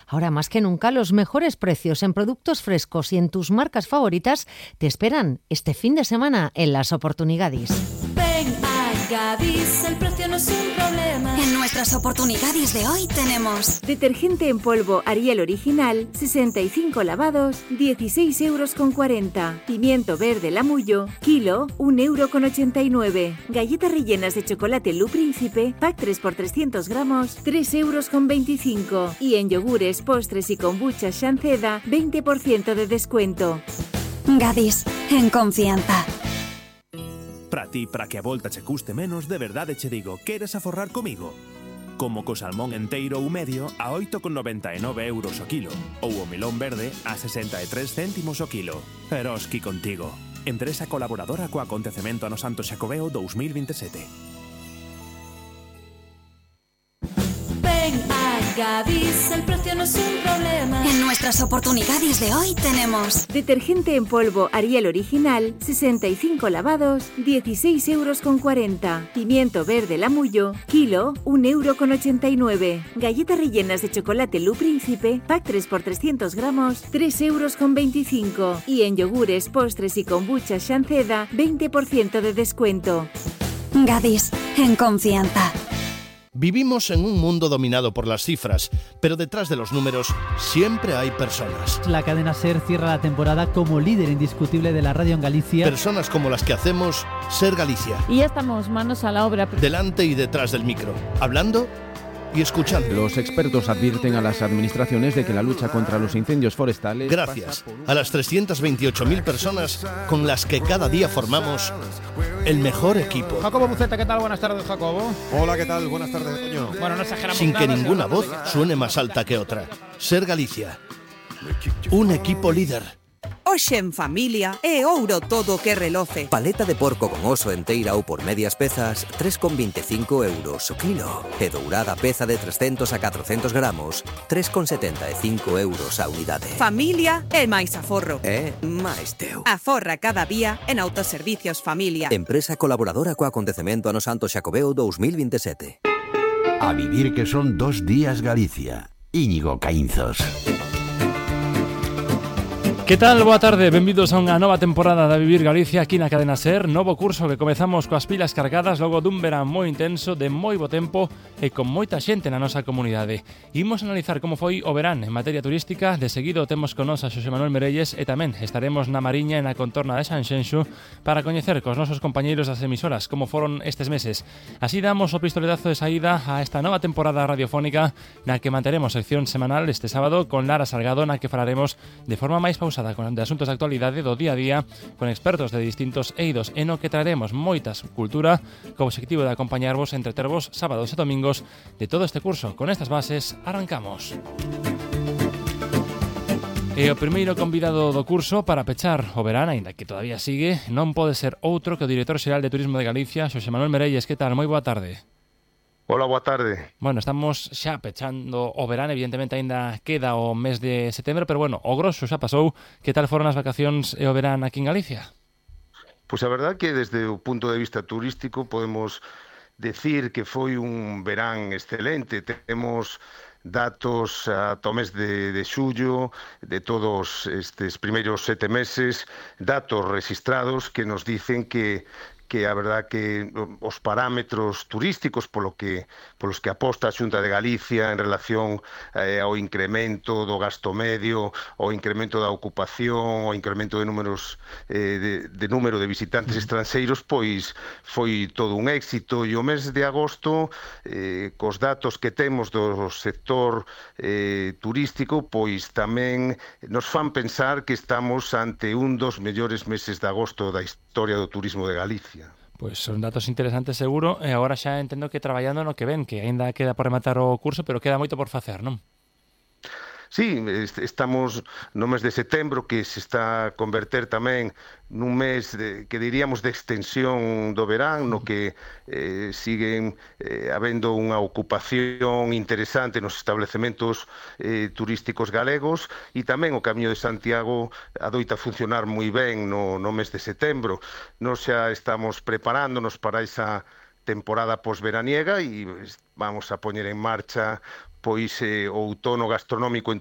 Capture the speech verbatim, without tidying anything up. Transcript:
Ahora más que nunca, los mejores precios en productos frescos y en tus marcas favoritas te esperan este fin de semana en Las Oportunidades. Ven a Gadis, el precio no es un problema. En nuestras oportunidades de hoy tenemos detergente en polvo Ariel original, sesenta y cinco lavados, dieciséis euros con cuarenta. Pimiento verde Lamullo, kilo, un euro con ochenta y nueve. Galletas rellenas de chocolate Lu Príncipe, pack tres por trescientos gramos, tres euros con veinticinco. Y en yogures, postres y kombucha Shanceda, veinte por ciento de descuento. Gadis, en confianza. Para ti, para que a volta che custe menos, de verdade che digo, queres aforrar comigo? Como co salmón enteiro ou medio a oito con noventa e nove euros o kilo, ou o melón verde a sesenta e tres céntimos o kilo. Eroski contigo. Empresa colaboradora co acontecemento Ano Santo Xacobeo dous mil veintisiete. Ven a Gadis, el precio no es un problema. En nuestras oportunidades de hoy tenemos detergente en polvo Ariel original, sesenta y cinco lavados, dieciséis euros con cuarenta. Pimiento verde Lamullo, kilo, un euro con ochenta y nueve. Galletas rellenas de chocolate Lu Príncipe, pack tres por trescientos gramos, tres euros con veinticinco. Y en yogures, postres y kombucha Shanceda, veinte por ciento de descuento. Gadis, en confianza. Vivimos en un mundo dominado por las cifras, pero detrás de los números siempre hay personas. La cadena SER cierra la temporada como líder indiscutible de la radio en Galicia. Personas como las que hacemos SER Galicia. Y ya estamos manos a la obra. Delante y detrás del micro, hablando y escuchando. Los expertos advierten a las administraciones de que la lucha contra los incendios forestales... Gracias a las trescientas veintiocho mil personas con las que cada día formamos el mejor equipo. Jacobo Buceta, ¿qué tal? Buenas tardes, Jacobo. Hola, ¿qué tal? Buenas tardes, Toño. Bueno, no exageramos Sin que nada, ninguna ¿no? voz suene más alta que otra. SER Galicia. Un equipo líder. Hoxe en familia é ouro todo que reloce. Paleta de porco con oso enteira ou por medias pezas, tres con veinticinco euros o kilo. E dourada peza de trescentos a catrocentos gramos, tres con setenta e cinco euros a unidade. Familia é máis aforro. É máis teu. Aforra cada día en Autoservicios Familia. Empresa colaboradora co acontecemento Ano Santo Xacobeo dous mil veintisiete. A vivir que son dos días Galicia. Íñigo Caínzos. Que tal? Boa tarde, benvidos a unha nova temporada da Vivir Galicia aquí na cadena SER. Novo curso que comezamos coas pilas cargadas logo dun verán moi intenso, de moi bo tempo e con moita xente na nosa comunidade. Imos analizar como foi o verán en materia turística. De seguido temos con nos a Xosé Manuel Merelles e tamén estaremos na Mariña e na contorna de Sanxenxo para coñecer cos nosos compañeiros das emisoras como foron estes meses. Así damos o pistoletazo de saída a esta nova temporada radiofónica na que manteremos sección semanal este sábado con Lara Salgado, na que falaremos de forma máis pausada de asuntos de actualidade do día a día con expertos de distintos eidos e no que traeremos moitas cultura co obxectivo de acompañarvos e entretervos sábados e domingos de todo este curso. Con estas bases arrancamos. E o primeiro convidado do curso para pechar o verán, aínda que todavía sigue, non pode ser outro que o director xeral de Turismo de Galicia, Xosé Manuel Merelles. Que tal? Moi boa tarde. Hola, boa tarde. Bueno, estamos xa pechando o verán, evidentemente aínda queda o mes de setembro, pero bueno, o grosso xa pasou. Que tal foron as vacacións e o verán aquí en Galicia? Pois a verdad que desde o punto de vista turístico podemos decir que foi un verán excelente. Temos datos ata o mes de, de xullo de todos estes primeiros sete meses, datos registrados que nos dicen que que a verdad que os parámetros turísticos polo que polos que aposta a Xunta de Galicia en relación eh, ao incremento do gasto medio, ao incremento da ocupación, ao incremento de números eh, de, de número de visitantes estranxeiros, pois foi todo un éxito. E o mes de agosto, eh, cos datos que temos do sector eh, turístico, pois tamén nos fan pensar que estamos ante un dos mellores meses de agosto da historia do turismo de Galicia. Pois son datos interesantes seguro, e agora xa entendo que traballando no que ven, que aínda queda por rematar o curso, pero queda moito por facer, non? Sí, estamos no mes de setembro, que se está a converter tamén nun mes de, que diríamos de extensión do verán, no que eh, siguen eh, habendo unha ocupación interesante nos establecementos eh, turísticos galegos, e tamén o Camiño de Santiago adoita funcionar moi ben no, no mes de setembro. Nos xa estamos preparándonos para esa temporada posveraniega e vamos a poñer en marcha pois eh, o outono gastronómico en